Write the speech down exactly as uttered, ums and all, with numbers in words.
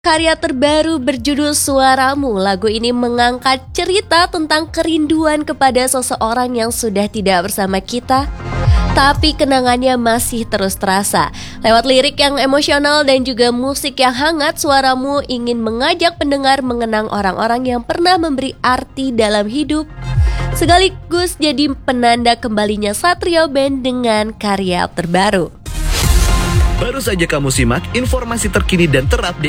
Karya terbaru berjudul Suaramu. Lagu ini mengangkat cerita tentang kerinduan kepada seseorang yang sudah tidak bersama kita, tapi kenangannya masih terus terasa. Lewat lirik yang emosional dan juga musik yang hangat, Suaramu ingin mengajak pendengar mengenang orang-orang yang pernah memberi arti dalam hidup, sekaligus jadi penanda kembalinya Satrio Band dengan karya terbaru. Baru saja kamu simak informasi terkini dan terupdate